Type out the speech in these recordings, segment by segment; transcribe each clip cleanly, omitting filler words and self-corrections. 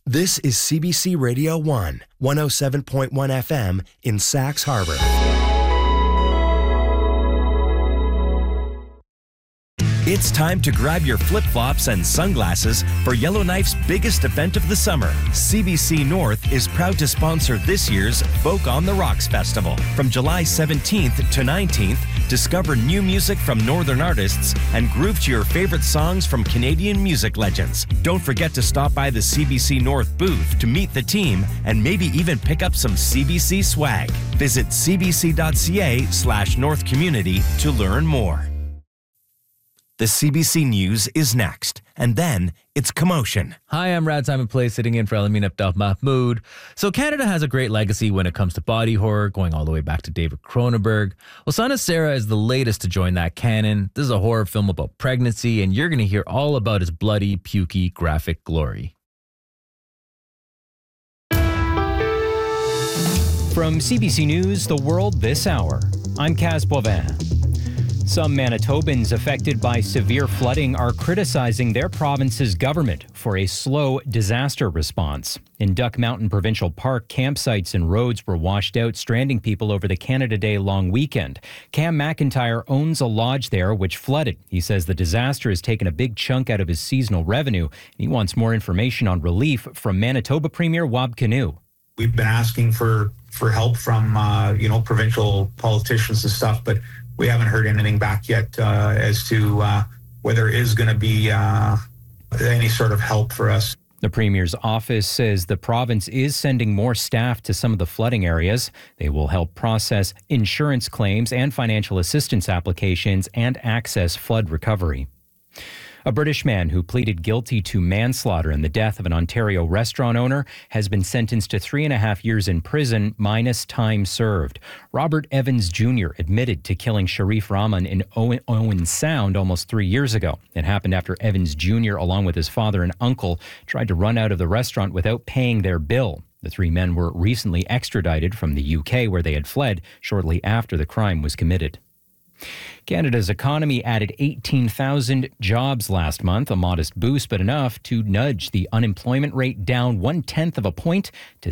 This is CBC Radio 1, 107.1 FM in Sax Harbor. It's time to grab your flip-flops and sunglasses for Yellowknife's biggest event of the summer. CBC North is proud to sponsor this year's Folk on the Rocks Festival. From July 17th to 19th, discover new music from Northern artists and groove to your favorite songs from Canadian music legends. Don't forget to stop by the CBC North booth to meet the team and maybe even pick up some CBC swag. Visit cbc.ca/North Community to learn more. The CBC News is next, and then it's Commotion. Hi, I'm Rad Simon Play, sitting in for Alamin Abdel Mahmoud. So Canada has a great legacy when it comes to body horror, going all the way back to David Cronenberg. Well, Son of Sarah is the latest to join that canon. This is a horror film about pregnancy, and you're going to hear all about its bloody, pukey, graphic glory. From CBC News, The World This Hour, I'm Kaz Boivin. Some Manitobans affected by severe flooding are criticizing their province's government for a slow disaster response. In Duck Mountain Provincial Park, campsites and roads were washed out, stranding people over the Canada Day long weekend. Cam McIntyre owns a lodge there which flooded. He says the disaster has taken a big chunk out of his seasonal revenue. He wants more information on relief from Manitoba Premier Wab Kinew. We've been asking for help from provincial politicians and stuff, but we haven't heard anything back yet as to whether there is going to be any sort of help for us. The Premier's office says the province is sending more staff to some of the flooding areas. They will help process insurance claims and financial assistance applications and access flood recovery. A British man who pleaded guilty to manslaughter in the death of an Ontario restaurant owner has been sentenced to 3.5 years in prison minus time served. Robert Evans Jr. admitted to killing Sharif Rahman in Owen Sound almost 3 years ago. It happened after Evans Jr., along with his father and uncle, tried to run out of the restaurant without paying their bill. The three men were recently extradited from the UK, where they had fled shortly after the crime was committed. Canada's economy added 18,000 jobs last month, a modest boost, but enough to nudge the unemployment rate down 0.1 of a point to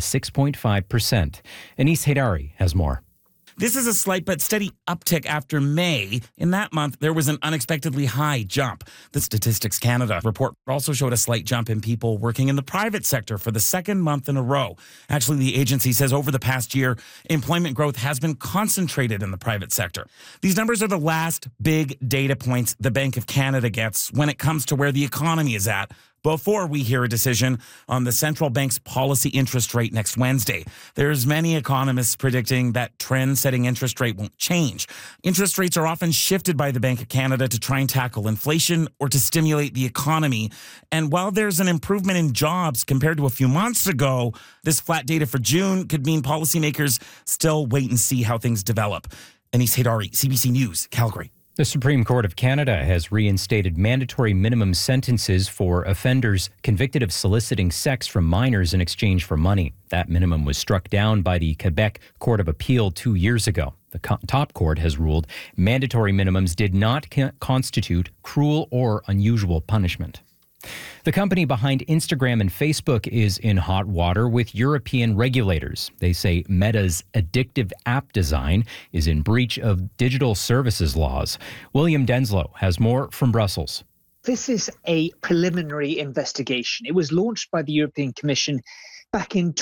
6.5%. Anis Haidari has more. This is a slight but steady uptick after May. In that month, there was an unexpectedly high jump. The Statistics Canada report also showed a slight jump in people working in the private sector for the second month in a row. Actually, the agency says over the past year, employment growth has been concentrated in the private sector. These numbers are the last big data points the Bank of Canada gets when it comes to where the economy is at, before we hear a decision on the central bank's policy interest rate next Wednesday. There's many economists predicting that trend-setting interest rate won't change. Interest rates are often shifted by the Bank of Canada to try and tackle inflation or to stimulate the economy. And while there's an improvement in jobs compared to a few months ago, this flat data for June could mean policymakers still wait and see how things develop. Anis Haidari, CBC News, Calgary. The Supreme Court of Canada has reinstated mandatory minimum sentences for offenders convicted of soliciting sex from minors in exchange for money. That minimum was struck down by the Quebec Court of Appeal 2 years ago. The top court has ruled mandatory minimums did not constitute cruel or unusual punishment. The company behind Instagram and Facebook is in hot water with European regulators. They say Meta's addictive app design is in breach of digital services laws. William Denslow has more from Brussels. This is a preliminary investigation. It was launched by the European Commission back in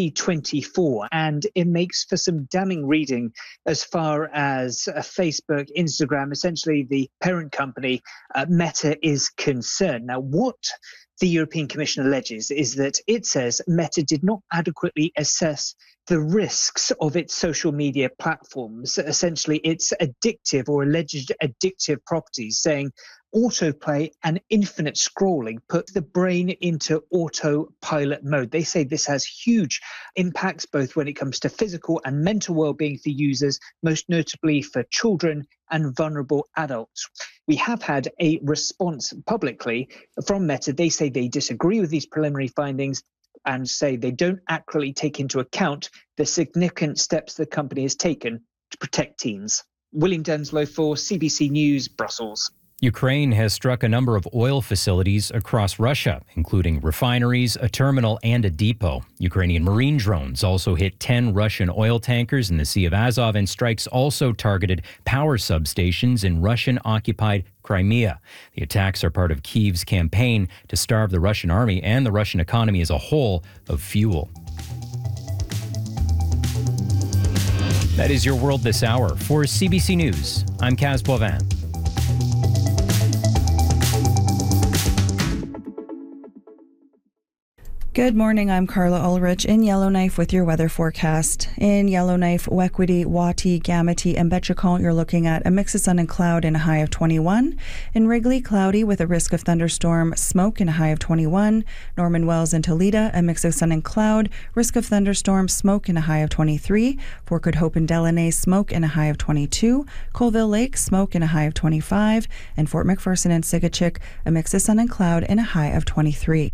2024, and it makes for some damning reading as far as Facebook, Instagram, essentially the parent company, Meta, is concerned. Now, what the European Commission alleges is that it says Meta did not adequately assess the risks of its social media platforms, essentially its addictive or alleged addictive properties, saying autoplay and infinite scrolling put the brain into autopilot mode. They say this has huge impacts both when it comes to physical and mental well-being for users, most notably for children and vulnerable adults. We have had a response publicly from Meta. They say they disagree with these preliminary findings and say they don't accurately take into account the significant steps the company has taken to protect teens. William Denslow for CBC News, Brussels. Ukraine has struck a number of oil facilities across Russia, including refineries, a terminal, and a depot. Ukrainian marine drones also hit 10 Russian oil tankers in the Sea of Azov, and strikes also targeted power substations in Russian-occupied Crimea. The attacks are part of Kyiv's campaign to starve the Russian army and the Russian economy as a whole of fuel. That is your world this hour. For CBC News, I'm Kaz Boivin. Good morning, I'm Carla Ulrich in Yellowknife with your weather forecast. In Yellowknife, Wekwity, Wati, Gamity, and Betchacon, you're looking at a mix of sun and cloud and a high of 21. In Wrigley, cloudy with a risk of thunderstorm, smoke and a high of 21. Norman Wells and Toledo, a mix of sun and cloud, risk of thunderstorm, smoke and a high of 23. Fort Good Hope and Delaney, smoke and a high of 22. Colville Lake, smoke and a high of 25. And Fort McPherson and Sigachik, a mix of sun and cloud and a high of 23.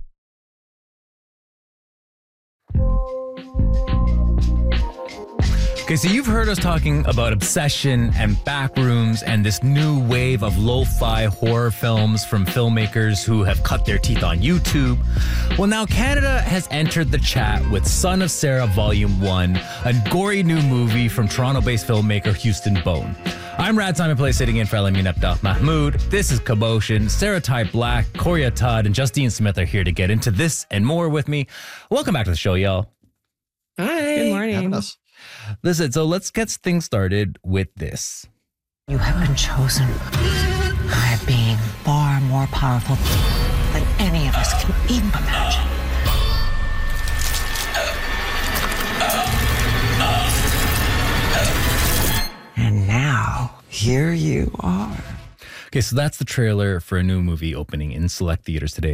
Okay, so you've heard us talking about Obsession and Backrooms and this new wave of lo-fi horror films from filmmakers who have cut their teeth on YouTube. Well, now Canada has entered the chat with Son of Sarah Volume 1, a gory new movie from Toronto-based filmmaker Houston Bone. I'm Rad Simon Play, sitting in for Elamin Abdel Mahmoud. This is Commotion. Sarah Ty Black, Coria Todd, and Justine Smith are here to get into this and more with me. Welcome back to the show, y'all. Hi. Good morning. Listen, so let's get things started with this. You have been chosen by a being far more powerful than any of us can even imagine. And now, here you are. Okay, so that's the trailer for a new movie opening in select theaters today.